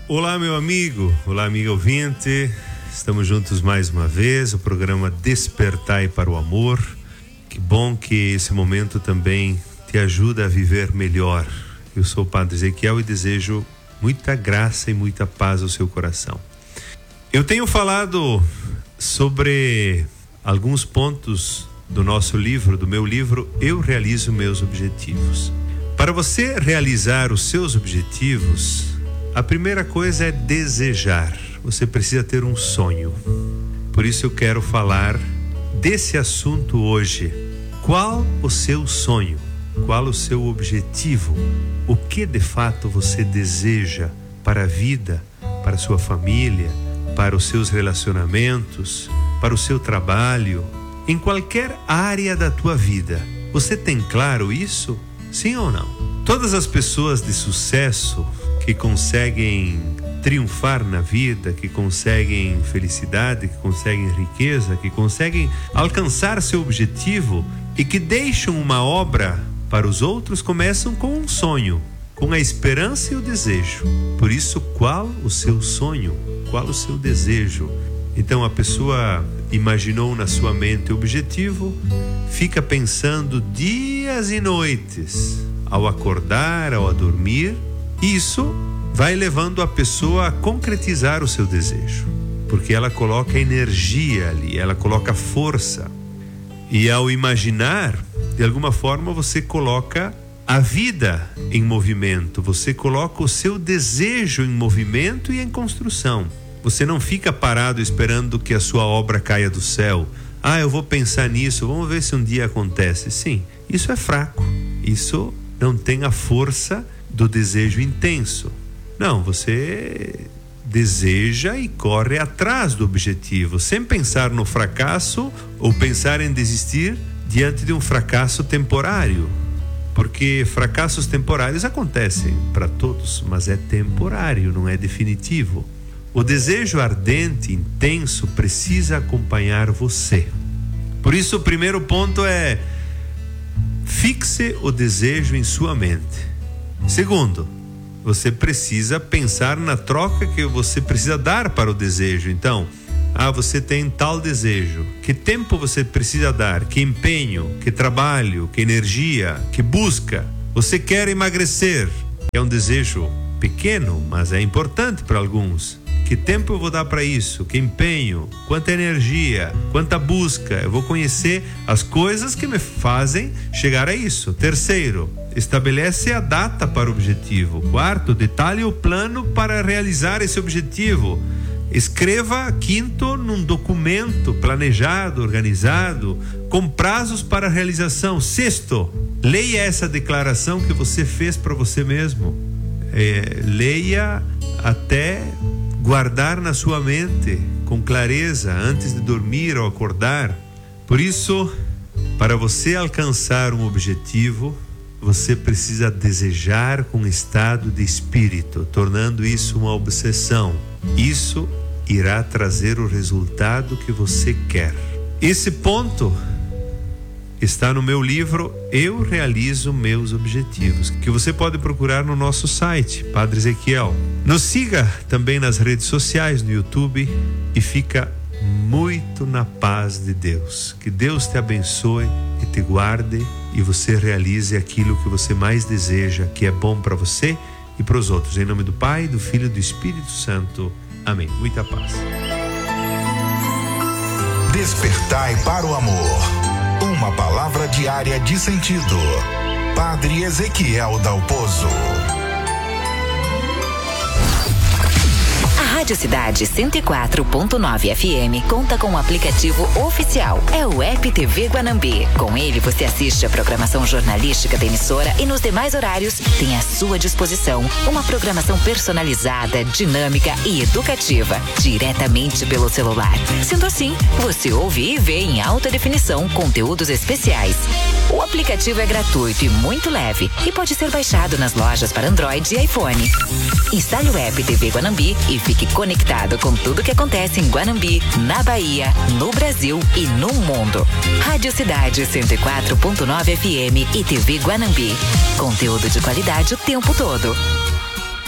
Olá, meu amigo, olá, amiga ouvinte. Estamos juntos mais uma vez, o programa Despertai para o Amor. Que bom que esse momento também te ajuda a viver melhor. Eu sou o Padre Ezequiel e desejo muita graça e muita paz ao seu coração. Eu tenho falado sobre alguns pontos do nosso livro, do meu livro, Eu Realizo Meus Objetivos. Para você realizar os seus objetivos, a primeira coisa é desejar. Você precisa ter um sonho. Por isso eu quero falar desse assunto hoje. Qual o seu sonho? Qual o seu objetivo? O que de fato você deseja para a vida, para a sua família, para os seus relacionamentos, para o seu trabalho, em qualquer área da tua vida? Você tem claro isso? Sim ou não? Todas as pessoas de sucesso que conseguem triunfar na vida, que conseguem felicidade, que conseguem riqueza, que conseguem alcançar seu objetivo e que deixam uma obra para os outros, começam com um sonho, com a esperança e o desejo. Por isso, qual o seu sonho? Qual o seu desejo? Então a pessoa imaginou na sua mente o objetivo, fica pensando dias e noites, ao acordar, ao dormir. Isso vai levando a pessoa a concretizar o seu desejo, porque ela coloca energia ali, ela coloca força. E ao imaginar, de alguma forma você coloca a vida em movimento, você coloca o seu desejo em movimento e em construção. Você não fica parado esperando que a sua obra caia do céu. Eu vou pensar nisso, vamos ver se um dia acontece. Sim, isso é fraco, isso não tem a força do desejo intenso. Não, você deseja e corre atrás do objetivo, sem pensar no fracasso ou pensar em desistir diante de um fracasso temporário. Porque fracassos temporários acontecem para todos, mas é temporário, não é definitivo. O desejo ardente, intenso, precisa acompanhar você. Por isso, o primeiro ponto é: fixe o desejo em sua mente. Segundo, você precisa pensar na troca que você precisa dar para o desejo. Então, você tem tal desejo. Que tempo você precisa dar? Que empenho? Que trabalho? Que energia? Que busca? Você quer emagrecer? É um desejo pequeno, mas é importante para alguns. Que tempo eu vou dar para isso? Que empenho? Quanta energia? Quanta busca? Eu vou conhecer as coisas que me fazem chegar a isso. Terceiro, estabelece a data para o objetivo. Quarto, detalhe o plano para realizar esse objetivo. Escreva, quinto, num documento planejado, organizado, com prazos para realização. Sexto, leia essa declaração que você fez para você mesmo. Leia até guardar na sua mente com clareza antes de dormir ou acordar. Por isso, para você alcançar um objetivo, você precisa desejar com estado de espírito, tornando isso uma obsessão. Isso irá trazer o resultado que você quer. Esse ponto está no meu livro Eu Realizo Meus Objetivos, que você pode procurar no nosso site, Padre Ezequiel. Nos siga também nas redes sociais, no YouTube, e fica muito na paz de Deus. Que Deus te abençoe e te guarde e você realize aquilo que você mais deseja, que é bom para você e para os outros. Em nome do Pai, do Filho e do Espírito Santo. Amém. Muita paz. Despertai para o amor. Uma palavra diária de sentido. Padre Ezequiel Dalpozo. A Rádio Cidade 104.9 FM conta com um aplicativo oficial. É o App TV Guanambi. Com ele você assiste a programação jornalística da emissora e nos demais horários tem à sua disposição uma programação personalizada, dinâmica e educativa, diretamente pelo celular. Sendo assim, você ouve e vê em alta definição conteúdos especiais. O aplicativo é gratuito e muito leve e pode ser baixado nas lojas para Android e iPhone. Instale o App TV Guanambi e fique conectado com tudo que acontece em Guanambi, na Bahia, no Brasil e no mundo. Rádio Cidade 104.9 FM e TV Guanambi. Conteúdo de qualidade o tempo todo.